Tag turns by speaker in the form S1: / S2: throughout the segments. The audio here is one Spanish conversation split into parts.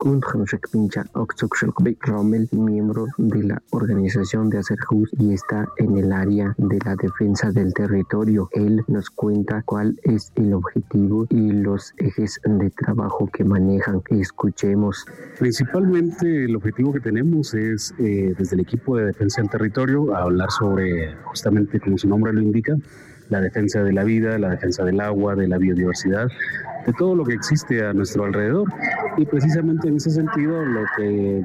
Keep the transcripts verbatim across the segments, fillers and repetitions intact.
S1: Rommel, miembro de la Organización de Acerjus y está en el área de la defensa del territorio. Él nos cuenta cuál es el objetivo y los ejes de trabajo que manejan. Escuchemos.
S2: Principalmente el objetivo que tenemos es, eh, desde el equipo de defensa del territorio, hablar sobre, justamente como su nombre lo indica, la defensa de la vida, la defensa del agua, de la biodiversidad, de todo lo que existe a nuestro alrededor. Y precisamente en ese sentido lo que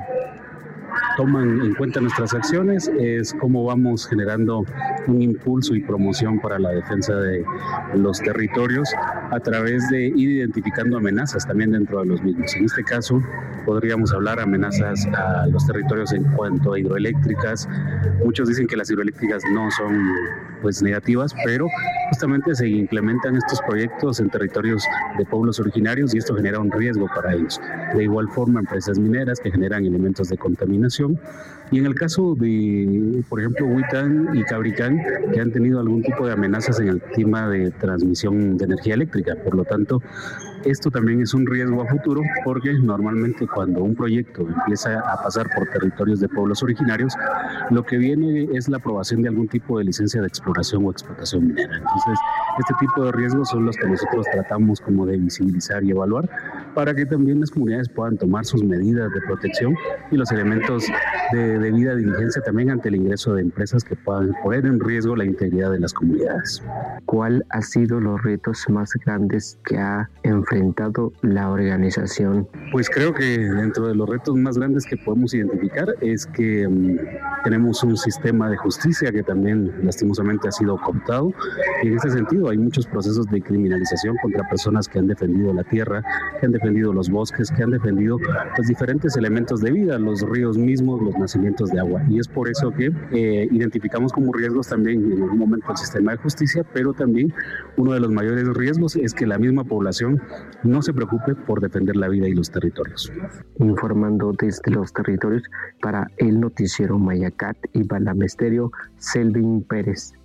S2: toman en cuenta nuestras acciones es cómo vamos generando un impulso y promoción para la defensa de los territorios a través de ir identificando amenazas también dentro de los mismos. En este caso podríamos hablar amenazas a los territorios en cuanto a hidroeléctricas. Muchos dicen que las hidroeléctricas no son pues negativas, pero justamente se implementan estos proyectos en territorios de pueblos originarios y esto genera un riesgo para ellos. De igual forma, empresas mineras que generan elementos de contaminación. Y en el caso de, por ejemplo, Huitán y Cabricán, que han tenido algún tipo de amenazas en el tema de transmisión de energía eléctrica. Por lo tanto, esto también es un riesgo a futuro porque normalmente cuando un proyecto empieza a pasar por territorios de pueblos originarios, lo que viene es la aprobación de algún tipo de licencia de exploración o explotación minera. Entonces, este tipo de riesgos son los que nosotros tratamos como de visibilizar y evaluar para que también las comunidades puedan tomar sus medidas de protección y los elementos de debida diligencia también ante el ingreso de empresas que puedan poner en riesgo la integridad de las comunidades.
S1: ¿Cuál ha sido los retos más grandes que ha enfrentado la organización?
S2: Pues creo que dentro de los retos más grandes que podemos identificar es que um, tenemos un sistema de justicia que también lastimosamente ha sido cooptado y en ese sentido hay muchos procesos de criminalización contra personas que han defendido la tierra, que han defendido los bosques, que han defendido pues, diferentes elementos de vida, los ríos mismos, los nacimientos de agua. Y es por eso que eh, identificamos como riesgos también en algún momento el sistema de justicia, pero también uno de los mayores riesgos es que la misma población no se preocupe por defender la vida y los territorios.
S1: Informando desde los territorios para el noticiero Mayacat y Balamesterio, Selvin Pérez.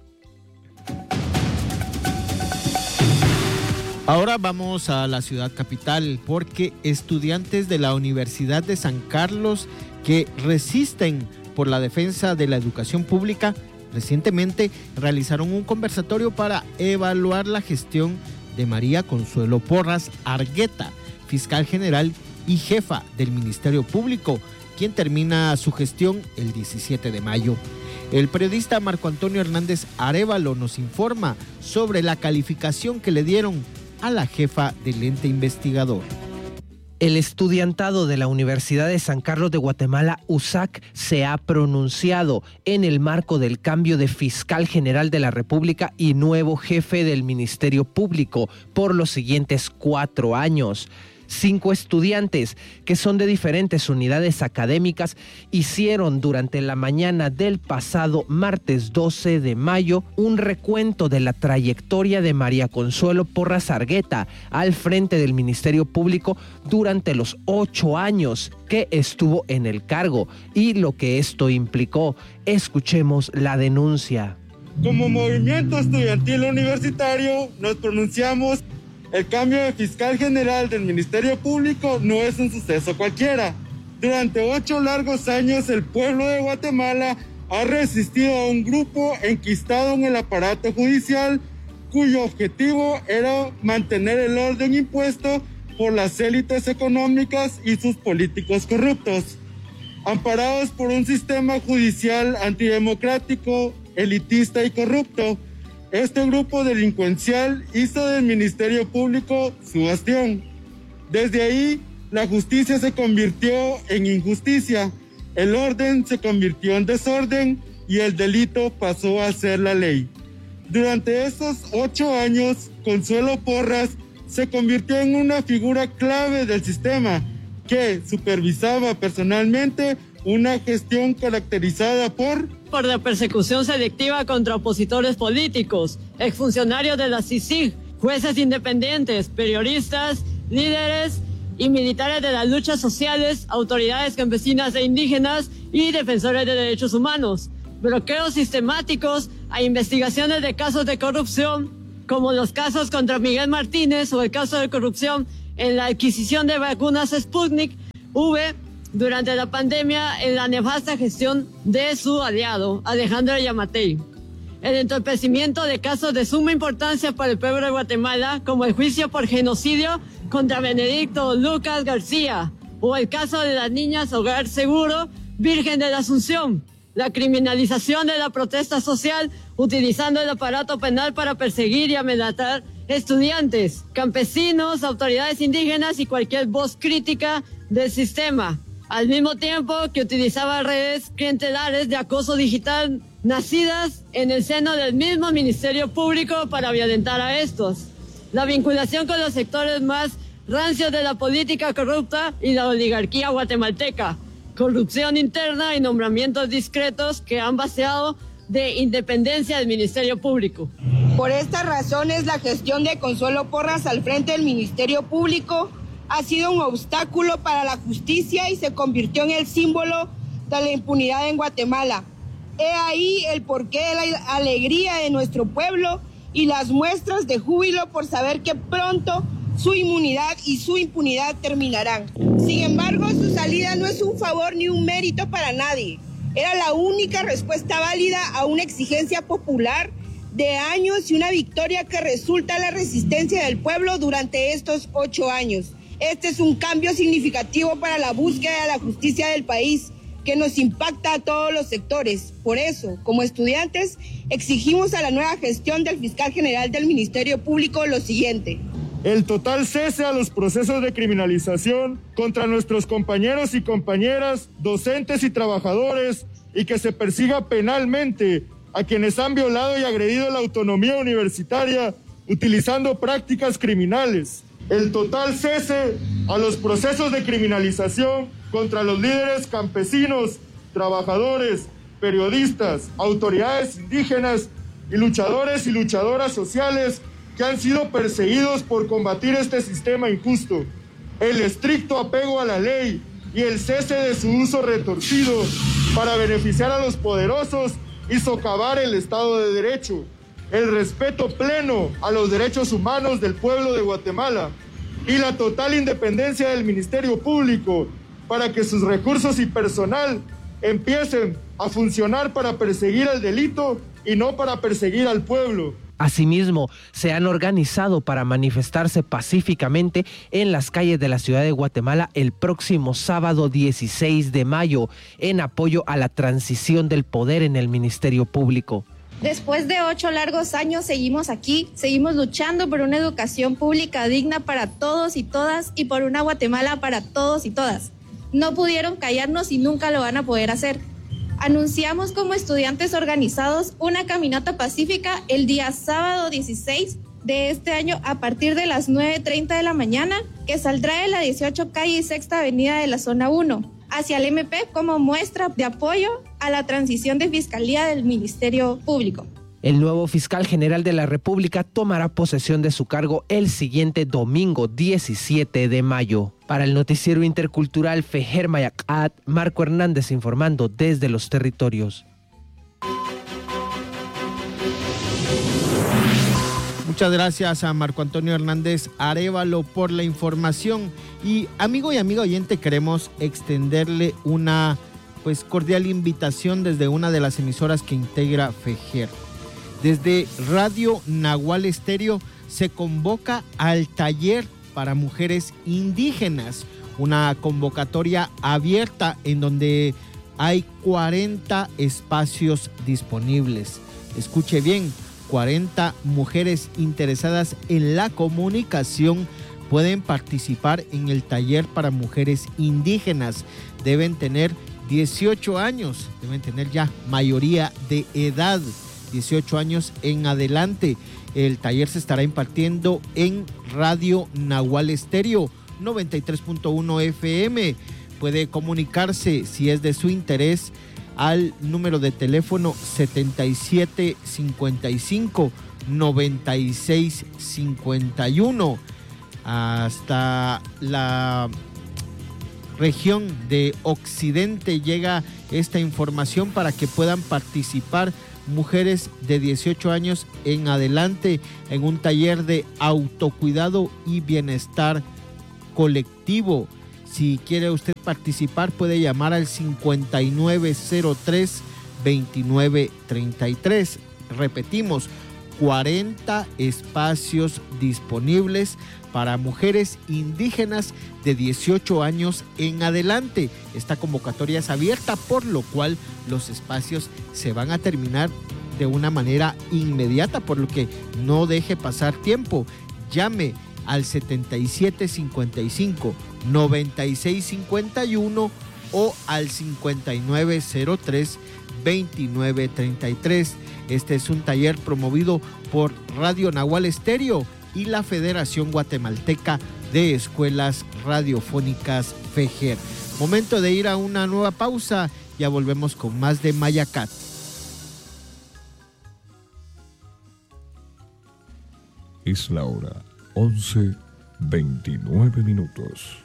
S3: Ahora vamos a la ciudad capital porque estudiantes de la Universidad de San Carlos que resisten por la defensa de la educación pública recientemente realizaron un conversatorio para evaluar la gestión de María Consuelo Porras Argueta, fiscal general y jefa del Ministerio Público, quien termina su gestión el diecisiete de mayo. El periodista Marco Antonio Hernández Arévalo nos informa sobre la calificación que le dieron a la jefa del ente investigador.
S4: El estudiantado de la Universidad de San Carlos de Guatemala, U S A C, se ha pronunciado en el marco del cambio de fiscal general de la República y nuevo jefe del Ministerio Público por los siguientes cuatro años. Cinco estudiantes que son de diferentes unidades académicas hicieron durante la mañana del pasado martes doce de mayo un recuento de la trayectoria de María Consuelo Porras Argueta al frente del Ministerio Público durante los ocho años que estuvo en el cargo y lo que esto implicó. Escuchemos la denuncia.
S5: Como movimiento estudiantil universitario nos pronunciamos. El cambio de fiscal general del Ministerio Público no es un suceso cualquiera. Durante ocho largos años el pueblo de Guatemala ha resistido a un grupo enquistado en el aparato judicial cuyo objetivo era mantener el orden impuesto por las élites económicas y sus políticos corruptos. Amparados por un sistema judicial antidemocrático, elitista y corrupto, este grupo delincuencial hizo del Ministerio Público su bastión. Desde ahí, la justicia se convirtió en injusticia, el orden se convirtió en desorden y el delito pasó a ser la ley. Durante esos ocho años, Consuelo Porras se convirtió en una figura clave del sistema que supervisaba personalmente una gestión caracterizada por...
S6: por la persecución selectiva contra opositores políticos, exfuncionarios de la C I C I G, jueces independientes, periodistas, líderes y militares de las luchas sociales, autoridades campesinas e indígenas y defensores de derechos humanos, bloqueos sistemáticos a investigaciones de casos de corrupción, como los casos contra Miguel Martínez o el caso de corrupción en la adquisición de vacunas Sputnik, V durante la pandemia en la nefasta gestión de su aliado, Alejandro Yamatei. El entorpecimiento de casos de suma importancia para el pueblo de Guatemala, como el juicio por genocidio contra Benedicto Lucas García, o el caso de las niñas Hogar Seguro, Virgen de la Asunción, la criminalización de la protesta social utilizando el aparato penal para perseguir y amenazar estudiantes, campesinos, autoridades indígenas y cualquier voz crítica del sistema, al mismo tiempo que utilizaba redes clientelares de acoso digital nacidas en el seno del mismo Ministerio Público para violentar a estos. La vinculación con los sectores más rancios de la política corrupta y la oligarquía guatemalteca, corrupción interna y nombramientos discretos que han vaciado de independencia del Ministerio Público.
S7: Por estas razones, la gestión de Consuelo Porras al frente del Ministerio Público ha sido un obstáculo para la justicia y se convirtió en el símbolo de la impunidad en Guatemala. He ahí el porqué de la alegría de nuestro pueblo y las muestras de júbilo por saber que pronto su inmunidad y su impunidad terminarán. Sin embargo, su salida no es un favor ni un mérito para nadie. Era la única respuesta válida a una exigencia popular de años y una victoria que resulta la resistencia del pueblo durante estos ocho años. Este es un cambio significativo para la búsqueda de la justicia del país, que nos impacta a todos los sectores. Por eso, como estudiantes, exigimos a la nueva gestión del fiscal general del Ministerio Público lo siguiente:
S5: el total cese a los procesos de criminalización contra nuestros compañeros y compañeras, docentes y trabajadores, y que se persiga penalmente a quienes han violado y agredido la autonomía universitaria utilizando prácticas criminales. El total cese a los procesos de criminalización contra los líderes campesinos, trabajadores, periodistas, autoridades indígenas y luchadores y luchadoras sociales que han sido perseguidos por combatir este sistema injusto. El estricto apego a la ley y el cese de su uso retorcido para beneficiar a los poderosos y socavar el Estado de Derecho. El respeto pleno a los derechos humanos del pueblo de Guatemala y la total independencia del Ministerio Público para que sus recursos y personal empiecen a funcionar para perseguir el delito y no para perseguir al pueblo.
S4: Asimismo, se han organizado para manifestarse pacíficamente en las calles de la ciudad de Guatemala el próximo sábado dieciséis de mayo en apoyo a la transición del poder en el Ministerio Público.
S8: Después de ocho largos años seguimos aquí, seguimos luchando por una educación pública digna para todos y todas y por una Guatemala para todos y todas. No pudieron callarnos y nunca lo van a poder hacer. Anunciamos como estudiantes organizados una caminata pacífica el día sábado dieciséis de este año a partir de las nueve treinta de la mañana, que saldrá de la dieciocho calle y sexta avenida de la zona uno hacia el M P como muestra de apoyo a la transición de fiscalía del Ministerio Público.
S4: El nuevo fiscal general de la República tomará posesión de su cargo el siguiente domingo diecisiete de mayo. Para el noticiero intercultural Fejer Mayacat, Marco Hernández informando desde los territorios.
S3: Muchas gracias a Marco Antonio Hernández Arévalo por la información. Y amigo y amiga oyente, queremos extenderle una pues cordial invitación desde una de las emisoras que integra Fejer. Desde Radio Nahual Estéreo se convoca al taller para mujeres indígenas, una convocatoria abierta en donde hay cuarenta espacios disponibles. Escuche bien, cuarenta mujeres interesadas en la comunicación pueden participar en el taller para mujeres indígenas. Deben tener dieciocho años, deben tener ya mayoría de edad, dieciocho años en adelante. El taller se estará impartiendo en Radio Nahual Estéreo noventa y tres punto uno F M. Puede comunicarse, si es de su interés, al número de teléfono setenta y siete cincuenta y cinco noventa y seis cincuenta y uno. Hasta la región de Occidente llega esta información para que puedan participar mujeres de dieciocho años en adelante en un taller de autocuidado y bienestar colectivo. Si quiere usted participar, puede llamar al cincuenta y nueve cero tres, veintinueve treinta y tres. Repetimos, cuarenta espacios disponibles para mujeres indígenas de dieciocho años en adelante. Esta convocatoria es abierta, por lo cual los espacios se van a terminar de una manera inmediata, por lo que no deje pasar tiempo. Llame al setenta y siete cincuenta y cinco, noventa y seis cincuenta y uno o al cincuenta y nueve cero tres, veintinueve treinta y tres. Este es un taller promovido por Radio Nahual Estéreo y la Federación Guatemalteca de Escuelas Radiofónicas FEGER. Momento de ir a una nueva pausa. Ya volvemos con más de Mayacat.
S9: Es la hora once veintinueve minutos.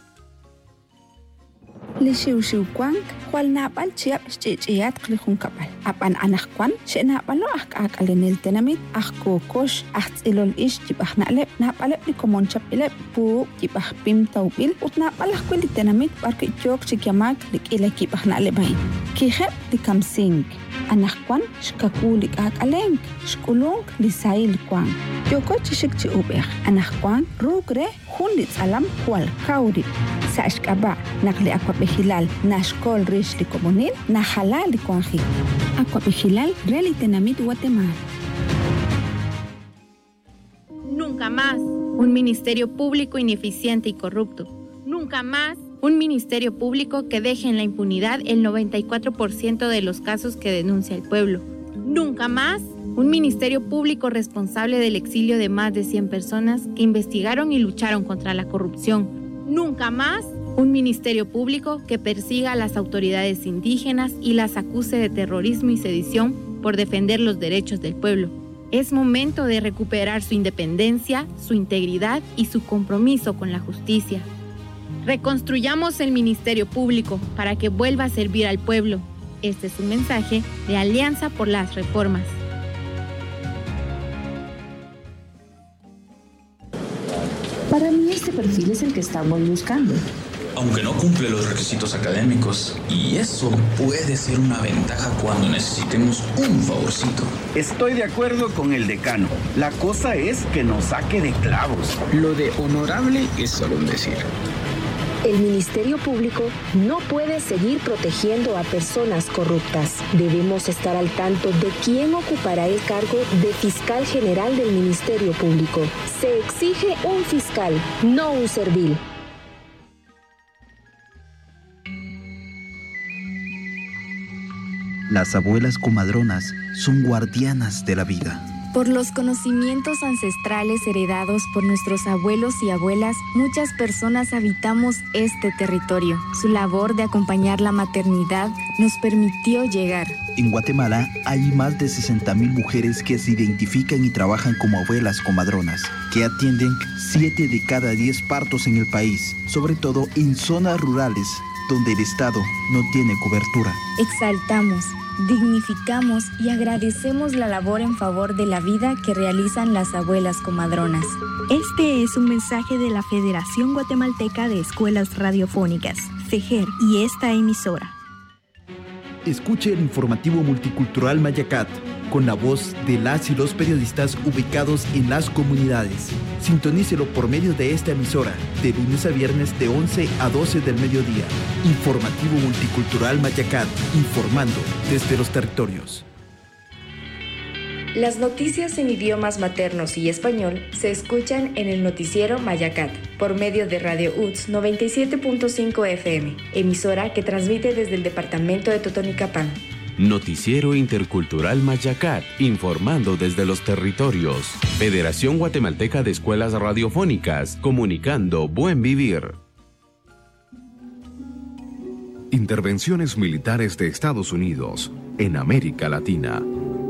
S10: Lishiushiukwang, cual napal chiap chichiat klijunkapal. Apan anakwan, she napalo ak ak alenel tenamit, ak kokosh, ak ilol ish jibah nalep, napalep li komon chapilep, pu jibah pim taubil, ut napalak kweli tenamit, barke jok chikiamak lik ila jibah nalebain. Kihep li kamsing. Anakwan, shkakulik ak aleng, shkulung li sail kwang. Joko chishik chi ubeh, anakwan, rugre, hunlit alam kwal kauri. Sa ishkaba, nakli akwa behilal, na shkol rish li komonil, na halal li kwanghi. Akwa behilal, reli tenamit Guatemala.
S11: Nunca más un ministerio público ineficiente y corrupto. Nunca más un ministerio público que deje en la impunidad el noventa y cuatro por ciento de los casos que denuncia el pueblo. Nunca más un ministerio público responsable del exilio de más de cien personas que investigaron y lucharon contra la corrupción. Nunca más un ministerio público que persiga a las autoridades indígenas y las acuse de terrorismo y sedición por defender los derechos del pueblo. Es momento de recuperar su independencia, su integridad y su compromiso con la justicia. Reconstruyamos el Ministerio Público para que vuelva a servir al pueblo. Este es un mensaje de Alianza por las Reformas.
S12: Para mí este perfil es el que estamos buscando.
S13: Aunque no cumple los requisitos académicos, y eso puede ser una ventaja cuando necesitemos un favorcito.
S14: Estoy de acuerdo con el decano. La cosa es que nos saque de clavos.
S15: Lo de honorable es solo un decir.
S16: El Ministerio Público no puede seguir protegiendo a personas corruptas. Debemos estar al tanto de quién ocupará el cargo de fiscal general del Ministerio Público. Se exige un fiscal, no un servil.
S17: Las abuelas comadronas son guardianas de la vida.
S18: Por los conocimientos ancestrales heredados por nuestros abuelos y abuelas, muchas personas habitamos este territorio. Su labor de acompañar la maternidad nos permitió llegar.
S17: En Guatemala hay más de sesenta mil mujeres que se identifican y trabajan como abuelas comadronas, que atienden siete de cada diez partos en el país, sobre todo en zonas rurales, donde el Estado no tiene cobertura.
S18: Exaltamos, dignificamos y agradecemos la labor en favor de la vida que realizan las abuelas comadronas.
S19: Este es un mensaje de la Federación Guatemalteca de Escuelas Radiofónicas, FEGER, y esta emisora.
S20: Escuche el informativo multicultural Mayacat, con la voz de las y los periodistas ubicados en las comunidades. Sintonícelo por medio de esta emisora, de lunes a viernes de once a doce del mediodía. Informativo multicultural Mayacat, informando desde los territorios.
S21: Las noticias en idiomas maternos y español se escuchan en el noticiero Mayacat, por medio de Radio U T S noventa y siete punto cinco F M, emisora que transmite desde el departamento de Totonicapán.
S22: Noticiero Intercultural Mayacat, informando desde los territorios. Federación Guatemalteca de Escuelas Radiofónicas, comunicando buen vivir.
S23: Intervenciones militares de Estados Unidos en América Latina.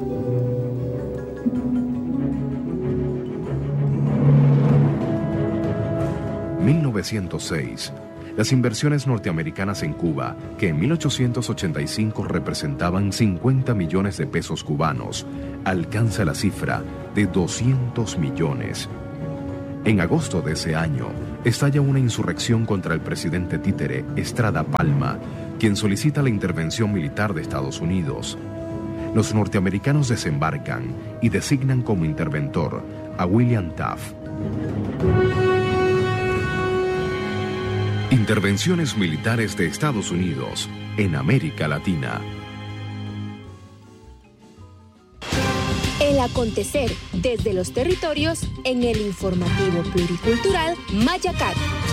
S23: mil novecientos seis. Las inversiones norteamericanas en Cuba, que en mil ochocientos ochenta y cinco representaban cincuenta millones de pesos cubanos, alcanza la cifra de doscientos millones. En agosto de ese año, estalla una insurrección contra el presidente títere Estrada Palma, quien solicita la intervención militar de Estados Unidos. Los norteamericanos desembarcan y designan como interventor a William Taft. Intervenciones militares de Estados Unidos en América Latina.
S16: El acontecer desde los territorios en el informativo pluricultural Mayacat.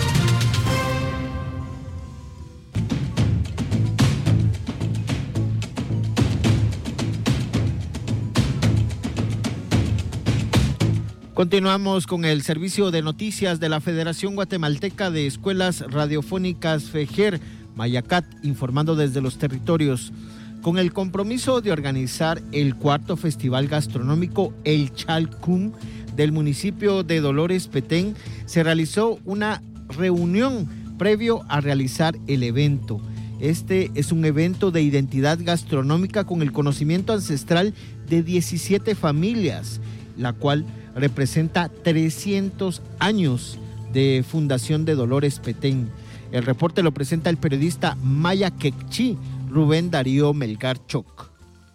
S3: Continuamos con el servicio de noticias de la Federación Guatemalteca de Escuelas Radiofónicas FEGER, Mayacat, informando desde los territorios. Con el compromiso de organizar el cuarto Festival Gastronómico El Chalcún del municipio de Dolores Petén, se realizó una reunión previo a realizar el evento. Este es un evento de identidad gastronómica con el conocimiento ancestral de diecisiete familias, la cual representa trescientos años de fundación de Dolores Petén. El reporte lo presenta el periodista Maya Quechí, Rubén Darío Melgar Choc.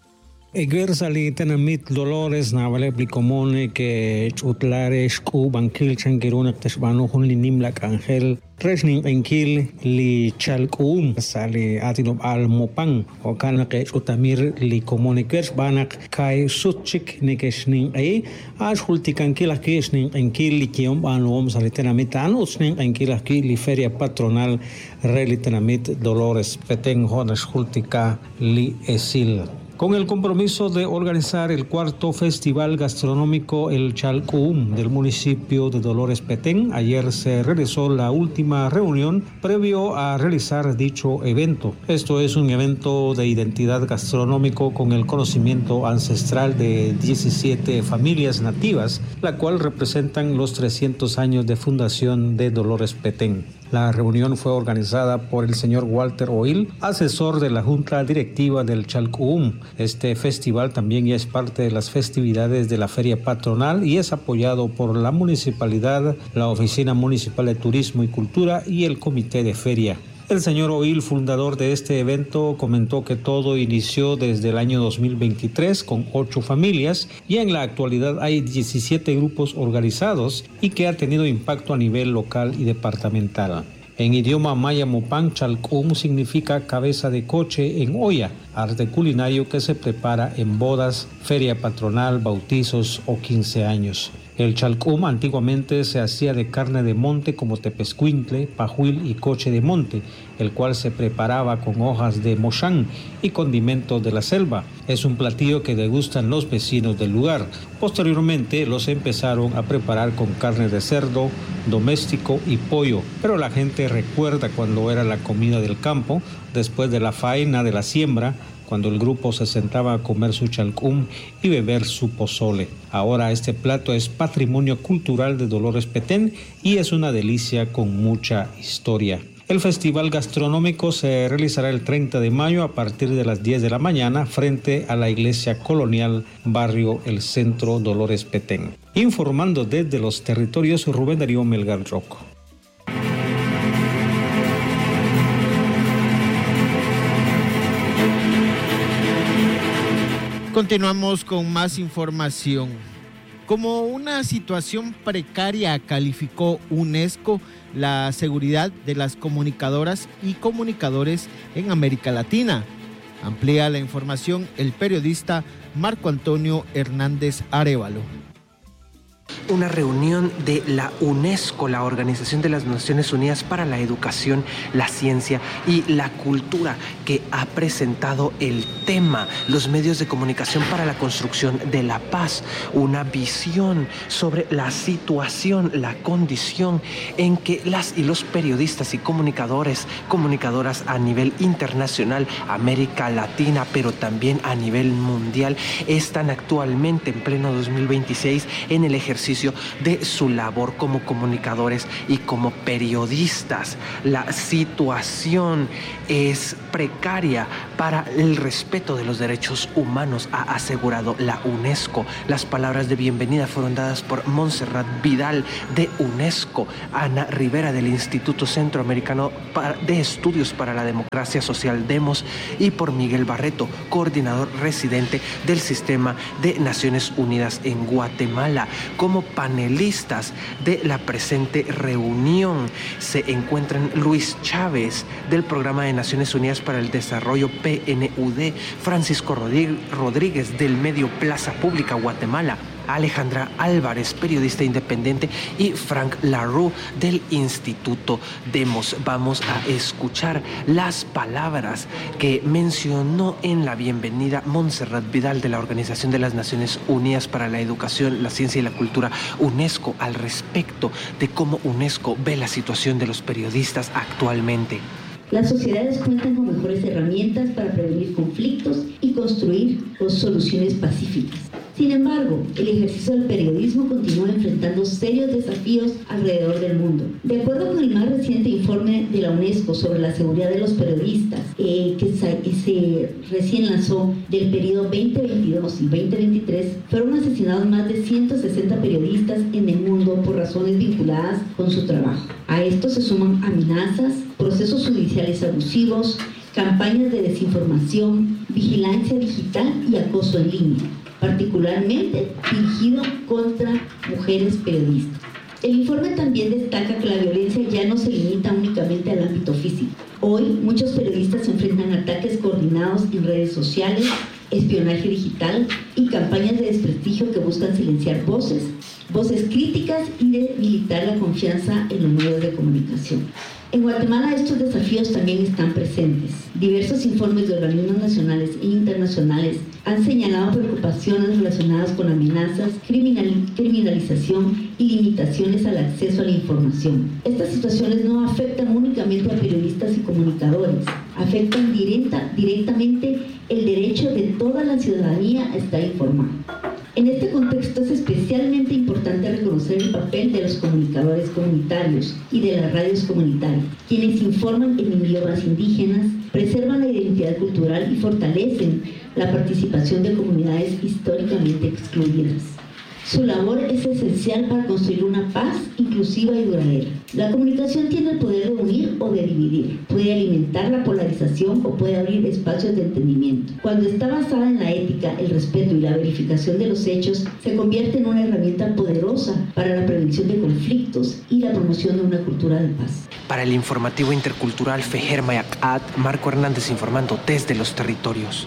S1: Eger sali tenamit Dolores na vale plicomone que chutlares ku bankil changirunak tashbano hun li nimlak angel resning enkil li chalkum sali atinob al mopang o kana que chutamir li comone kers banak kai sutchik nikeshning ai as hultikankil akishning enkil li kiom banom sali tenamit anusning enkil aki li feria patronal reli tenamit Dolores Petén honas hultika li esil. Con el compromiso de organizar el cuarto Festival Gastronómico El Chalcún del municipio de Dolores Petén, ayer se realizó la última reunión previo a realizar dicho evento. Esto es un evento de identidad gastronómico con el conocimiento ancestral de diecisiete familias nativas, la cual representan los trescientos años de fundación de Dolores Petén. La reunión fue organizada por el señor Walter Oil, asesor de la Junta Directiva del Chalcún. Este festival también ya es parte de las festividades de la Feria Patronal y es apoyado por la municipalidad, la Oficina Municipal de Turismo y Cultura y el Comité de Feria. El señor Oil, fundador de este evento, comentó que todo inició desde el año dos mil veintitrés con ocho familias y en la actualidad hay diecisiete grupos organizados y que ha tenido impacto a nivel local y departamental. En idioma maya mopang, chalcún significa cabeza de coche en olla, arte culinario que se prepara en bodas, feria patronal, bautizos o quince años. El chalcún antiguamente se hacía de carne de monte como tepezcuintle, pajuil y coche de monte, el cual se preparaba con hojas de mochán y condimentos de la selva. Es un platillo que degustan los vecinos del lugar. Posteriormente los empezaron a preparar con carne de cerdo, doméstico y pollo, pero la gente recuerda cuando era la comida del campo, después de la faena de la siembra, cuando el grupo se sentaba a comer su chalcún y beber su pozole. Ahora este plato es patrimonio cultural de Dolores Petén y es una delicia con mucha historia. El festival gastronómico se realizará el treinta de mayo a partir de las diez de la mañana frente a la iglesia colonial barrio El Centro Dolores Petén. Informando desde los territorios, Rubén Darío Melgar Roco.
S3: Continuamos con más información. Como una situación precaria calificó UNESCO la seguridad de las comunicadoras y comunicadores en América Latina. Amplía la información el periodista Marco Antonio Hernández Arévalo.
S4: Una reunión de la UNESCO, la Organización de las Naciones Unidas para la Educación, la Ciencia y la Cultura, que ha presentado el tema, los medios de comunicación para la construcción de la paz, una visión sobre la situación, la condición en que las y los periodistas y comunicadores, comunicadoras a nivel internacional, América Latina, pero también a nivel mundial, están actualmente en pleno dos mil veintiséis en el ejercicio de su labor como comunicadores y como periodistas. La situación es precaria para el respeto de los derechos humanos, ha asegurado la UNESCO. Las palabras de bienvenida fueron dadas por Montserrat Vidal de UNESCO, Ana Rivera del Instituto Centroamericano de Estudios para la Democracia Social Demos y por Miguel Barreto, coordinador residente del Sistema de Naciones Unidas en Guatemala. Como panelistas de la presente reunión se encuentran Luis Chávez del Programa de Naciones Unidas para el Desarrollo P N U D, Francisco Rodríguez del medio Plaza Pública Guatemala, Alejandra Álvarez, periodista independiente, y Frank Larue del Instituto Demos. Vamos a escuchar las palabras que mencionó en la bienvenida Montserrat Vidal de la Organización de las Naciones Unidas para la Educación, la Ciencia y la Cultura, UNESCO, al respecto de cómo UNESCO ve la situación de los periodistas actualmente.
S12: Las sociedades cuentan con mejores herramientas para prevenir conflictos y construir soluciones pacíficas. Sin embargo, el ejercicio del periodismo continúa enfrentando serios desafíos alrededor del mundo. De acuerdo con el más reciente informe de la UNESCO sobre la seguridad de los periodistas, eh, que, se, que se recién lanzó del periodo veinte veintidós y veinte veintitrés, fueron asesinados más de ciento sesenta periodistas en el mundo por razones vinculadas con su trabajo. A esto se suman amenazas, procesos judiciales abusivos, campañas de desinformación, vigilancia digital y acoso en línea, particularmente dirigido contra mujeres periodistas. El informe también destaca que la violencia ya no se limita únicamente al ámbito físico. Hoy, muchos periodistas se enfrentan a ataques coordinados en redes sociales, espionaje digital y campañas de desprestigio que buscan silenciar voces, voces críticas y debilitar la confianza en los medios de comunicación. En Guatemala estos desafíos también están presentes. Diversos informes de organismos nacionales e internacionales han señalado preocupaciones relacionadas con amenazas, criminal, criminalización y limitaciones al acceso a la información. Estas situaciones no afectan únicamente a periodistas y comunicadores, afectan directa, directamente el derecho de toda la ciudadanía a estar informada. En este contexto es especialmente importante reconocer el papel de los comunicadores comunitarios y de las radios comunitarias, quienes informan en idiomas indígenas, preservan la identidad cultural y fortalecen la participación de comunidades históricamente excluidas. Su labor es esencial para construir una paz inclusiva y duradera. La comunicación tiene el poder de unir o de dividir, puede alimentar la polarización o puede abrir espacios de entendimiento. Cuando está basada en la ética, el respeto y la verificación de los hechos, se convierte en una herramienta poderosa para la prevención de conflictos y la promoción de una cultura de paz.
S4: Para el informativo intercultural Fejer Mayacat, Marco Hernández informando desde los territorios.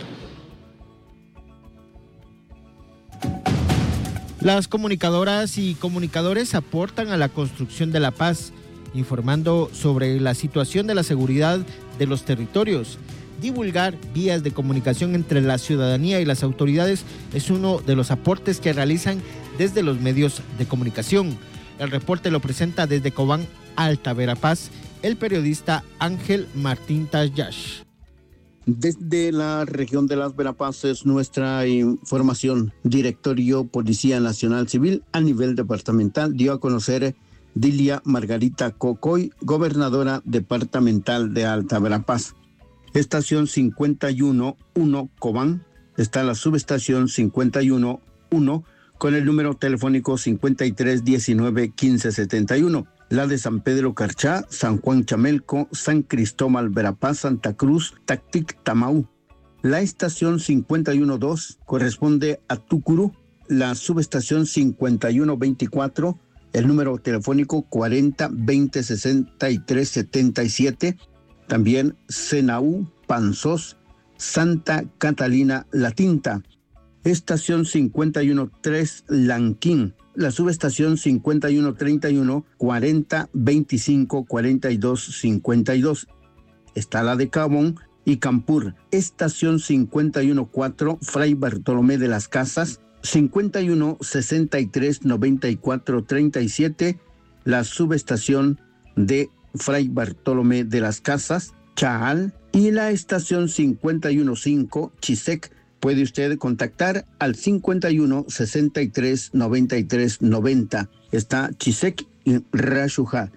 S3: Las comunicadoras y comunicadores aportan a la construcción de la paz, informando sobre la situación de la seguridad de los territorios. Divulgar vías de comunicación entre la ciudadanía y las autoridades es uno de los aportes que realizan desde los medios de comunicación. El reporte lo presenta desde Cobán, Alta Verapaz, el periodista Ángel Martín Tayash.
S2: Desde la región de las Verapaces, nuestra información. Directorio Policía Nacional Civil a nivel departamental dio a conocer Dilia Margarita Cocoy, gobernadora departamental de Alta Verapaz. Estación cincuenta y uno uno Cobán, está la subestación cincuenta y uno uno con el número telefónico cincuenta y tres diecinueve quince setenta y uno. La de San Pedro Carchá, San Juan Chamelco, San Cristóbal Verapaz, Santa Cruz, Tactic Tamau. La estación cincuenta y uno dos corresponde a Tucurú, la subestación cincuenta y uno veinticuatro, el número telefónico cuarenta veinte sesenta y tres setenta y siete. También Senaú, Panzós, Santa Catalina La Tinta. Estación cincuenta y uno tres Lanquín. La subestación cincuenta y uno treinta y uno cuarenta veinticinco cuarenta y dos cincuenta y dos. Está la de Cabón y Campur. Estación cincuenta y uno cuatro Fray Bartolomé de las Casas. cincuenta y uno sesenta y tres noventa y cuatro treinta y siete. La subestación de Fray Bartolomé de las Casas, Chaal. Y la estación cincuenta y uno cinco Chisec. Puede usted contactar al cincuenta y uno sesenta y tres noventa y tres noventa. Está Chisec y Rashujá.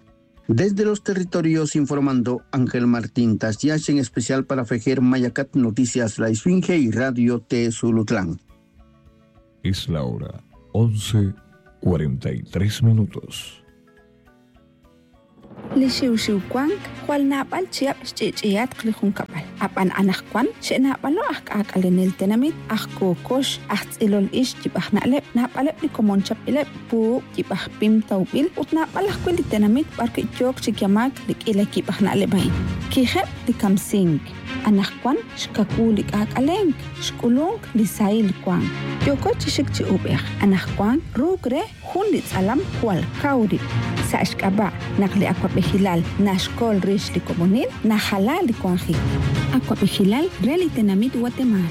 S2: Desde los territorios informando Ángel Martín Tasyash, en especial para Fejer Mayacat, Noticias La Esfinge y Radio T Zulutlán.
S9: Es la hora once cuarenta y tres minutos.
S10: Lishiushiukwang, cual napal chiap chichiat klijunkapal. Apan anakwan, she napalo ak akalenil tenamit, akko kosh, aktilol ish jibah nalep, napalep ni komon chapilep, pu jibah pim taubil, ut napalak kwili tenamit, barke jok chikyamak, lik ilek jibah nalebain. Kijep di kamsing. Anakwan, shkakulik akaleng, shkulung lisail kwang. Yoko chishik chi ubeh, anakwan, rugre, hundits alam kwal kauri. Sa ashkaba, nakli akwapehilal, nashkol rish li komonil, na halal li kwanji. Akwapehilal, reli tenamit Guatemala.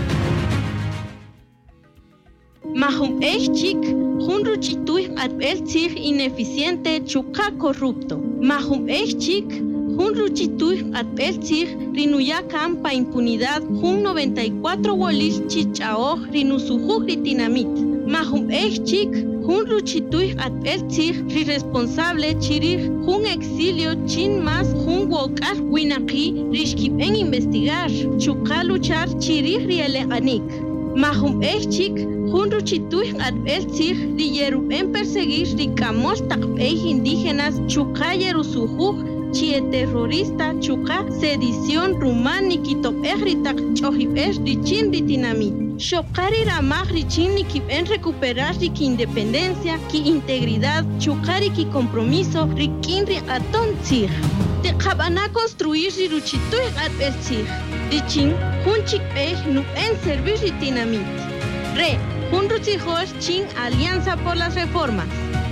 S11: Mahum echik, hunru chituih atbel tzig ineficiente chuka corrupto. Mahum echik, Hun ruchituj atbeltzig rinuya campa impunidad Hun noventa y cuatro wolis chichaoj rinusujuk ritinamit. Mahum echik Hun ruchituj atbeltzig ri responsable chirij Hun exilio chin mas Hun wokar winaki rishkip en investigar chuka luchar chirij rieleganik. Mahum echik Hun ruchituj atbeltzig ri yerup en perseguir ri kamol takbej indígenas chuka yerusujuk Chie terrorista chuka sedición rumani kitop ehritak chohip es richin ritinamit. Shokari ramag richin nikip en recuperar rik independencia, ki integridad, chukari ki compromiso, rikin ri aton tzig. Te kabana construir riruchituy at el tzig. Richin hunchik eh nu en servir ritinamit. Re, hun ruchijos chin Alianza por las Reformas.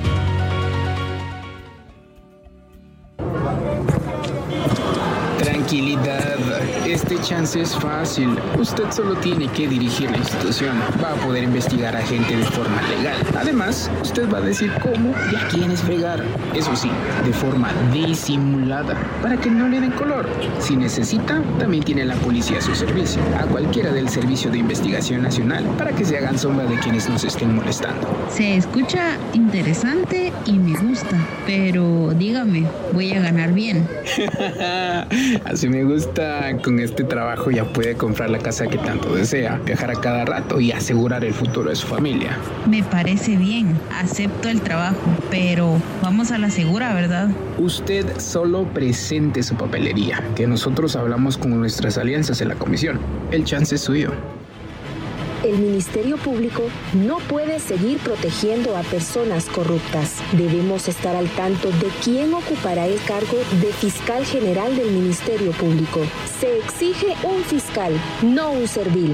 S15: Tranquilidad, este chance es fácil. Usted solo tiene que dirigir la institución. Va a poder investigar a gente de forma legal. Además, usted va a decir cómo y a quiénes fregar. Eso sí, de forma disimulada, para que no le den color. Si necesita, también tiene la policía a su servicio. A cualquiera del Servicio de Investigación Nacional, para que se hagan sombra de quienes nos estén molestando.
S5: Se escucha interesante y me gusta, pero dígame, ¿voy a ganar bien?
S15: Así me gusta. Con este trabajo ya puede comprar la casa que tanto desea, viajar a cada rato y asegurar el futuro de su familia.
S5: Me parece bien, acepto el trabajo, pero vamos a la segura, ¿verdad?
S15: Usted solo presente su papelería, que nosotros hablamos con nuestras alianzas en la comisión. El chance es suyo.
S16: El Ministerio Público no puede seguir protegiendo a personas corruptas. Debemos estar al tanto de quién ocupará el cargo de fiscal general del Ministerio Público. Se exige un fiscal, no un servil.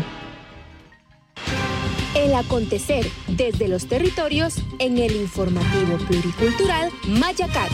S16: El acontecer desde los territorios en el informativo pluricultural Mayacat.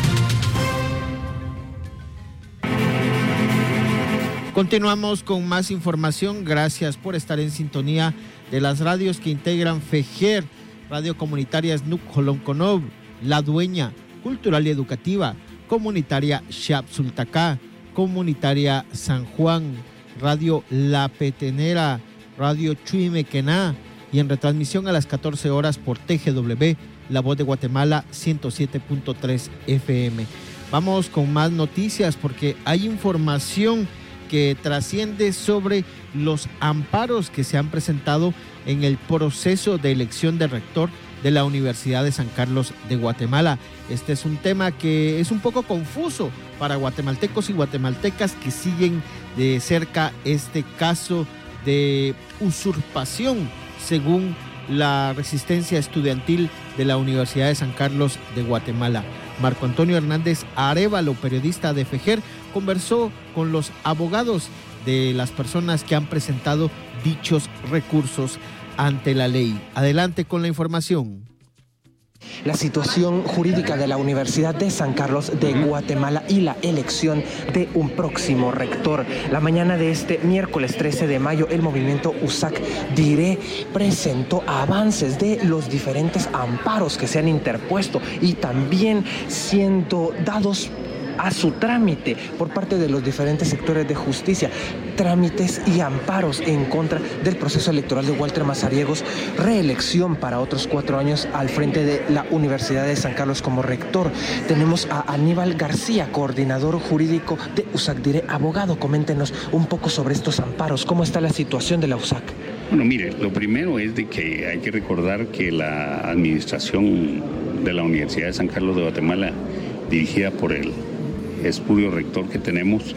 S3: Continuamos con más información. Gracias por estar en sintonía de las radios que integran Fejer, Radio Comunitaria Snup Holonconov, La Dueña, Cultural y Educativa, Comunitaria Xapsultacá, Comunitaria San Juan, Radio La Petenera, Radio Chuimequená y en retransmisión a las catorce horas por T G W, La Voz de Guatemala ciento siete punto tres F M. Vamos con más noticias porque hay información que trasciende sobre los amparos que se han presentado en el proceso de elección de rector de la Universidad de San Carlos de Guatemala. Este es un tema que es un poco confuso para guatemaltecos y guatemaltecas que siguen de cerca este caso de usurpación, según la resistencia estudiantil de la Universidad de San Carlos de Guatemala. Marco Antonio Hernández Arévalo, periodista de Fejer, conversó con los abogados de las personas que han presentado dichos recursos ante la ley. Adelante con la información.
S4: La situación jurídica de la Universidad de San Carlos de Guatemala y la elección de un próximo rector. La mañana de este miércoles trece de mayo, el movimiento U S A C Diré presentó avances de los diferentes amparos que se han interpuesto y también siendo dados a su trámite por parte de los diferentes sectores de justicia, trámites y amparos en contra del proceso electoral de Walter Mazariegos, reelección para otros cuatro años al frente de la Universidad de San Carlos como rector. Tenemos a Aníbal García, coordinador jurídico de USACDIRE, abogado. Coméntenos un poco sobre estos amparos. ¿Cómo está la situación de la U S A C?
S6: Bueno, mire, lo primero es de que hay que recordar que la administración de la Universidad de San Carlos de Guatemala, dirigida por el espurio rector que tenemos,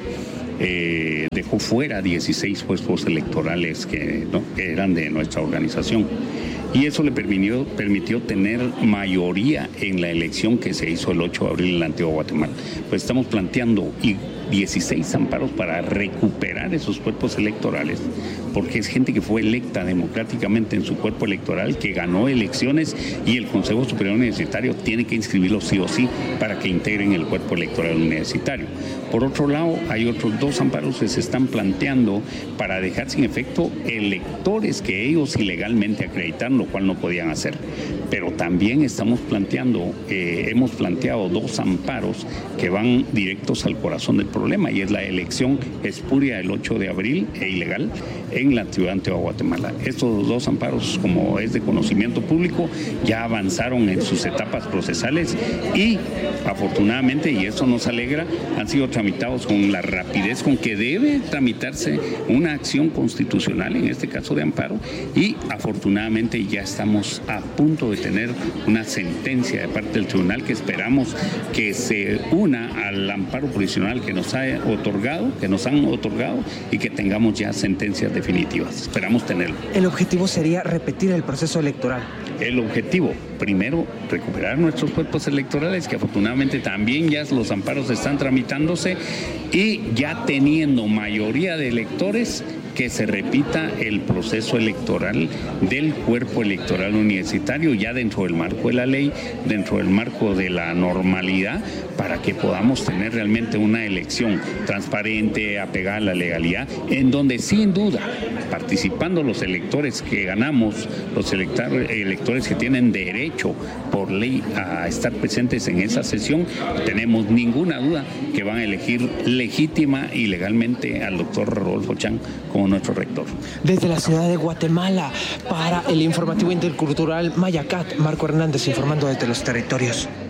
S6: eh, dejó fuera dieciséis puestos electorales que, ¿no? que eran de nuestra organización. Y eso le permitió, permitió tener mayoría en la elección que se hizo el ocho de abril en la antigua Guatemala. Pues estamos planteando y dieciséis amparos para recuperar esos cuerpos electorales, porque es gente que fue electa democráticamente en su cuerpo electoral, que ganó elecciones, y el Consejo Superior Universitario tiene que inscribirlos sí o sí para que integren el cuerpo electoral universitario. Por otro lado, hay otros dos amparos que se están planteando para dejar sin efecto electores que ellos ilegalmente acreditaron, lo cual no podían hacer. Pero también estamos planteando, eh, hemos planteado dos amparos que van directos al corazón del problema, y es la elección espuria del ocho de abril e ilegal en la ciudad de Guatemala. Estos dos amparos, como es de conocimiento público, ya avanzaron en sus etapas procesales y afortunadamente, y eso nos alegra, han sido tramitados con la rapidez con que debe tramitarse una acción constitucional, en este caso de amparo, y afortunadamente ya estamos a punto de tener una sentencia de parte del tribunal que esperamos que se una al amparo provisional que nos ha otorgado, que nos han otorgado, y que tengamos ya sentencias definitivas. Esperamos tenerlo.
S4: El objetivo sería repetir el proceso electoral.
S6: El objetivo, primero, recuperar nuestros cuerpos electorales, que afortunadamente también ya los amparos están tramitándose, y ya teniendo mayoría de electores, que se repita el proceso electoral del cuerpo electoral universitario ya dentro del marco de la ley, dentro del marco de la normalidad, para que podamos tener realmente una elección transparente, apegada a la legalidad, en donde sin duda, participando los electores que ganamos, los electores que tienen derecho por ley a estar presentes en esa sesión, tenemos ninguna duda que van a elegir legítima y legalmente al doctor Rodolfo Chang como nuestro rector.
S4: Desde la ciudad de Guatemala, para el informativo intercultural Mayacat, Marco Hernández informando desde los territorios.